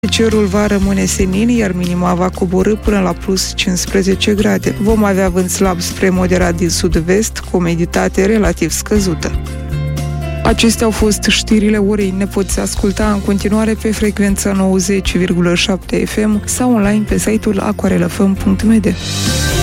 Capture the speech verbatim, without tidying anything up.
Cerul va rămâne senin, iar minima va coborî până la plus cincisprezece grade. Vom avea vânt slab spre moderat din sud-vest, cu umiditate relativ scăzută. Acestea au fost știrile orei. Ne poți asculta în continuare pe frecvența nouăzeci virgulă șapte F M sau online pe site-ul aquarelfm punct m d.